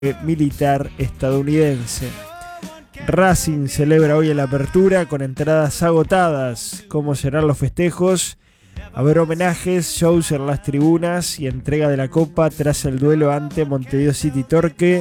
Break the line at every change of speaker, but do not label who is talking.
militar estadounidense. Racing celebra hoy en la apertura con entradas agotadas. ¿Cómo serán los festejos? Habrá homenajes, shows en las tribunas y entrega de la copa tras el duelo ante Montevideo City Torque.